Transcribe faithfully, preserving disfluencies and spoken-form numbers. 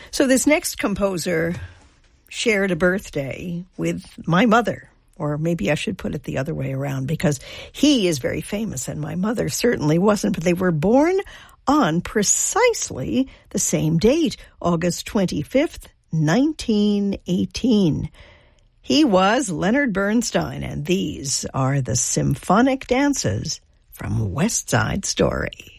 So this next composer shared a birthday with my mother, or maybe I should put it the other way around, because he is very famous and my mother certainly wasn't, but they were born on precisely the same date, August twenty-fifth, nineteen eighteen. He was Leonard Bernstein, and these are the symphonic dances from West Side Story.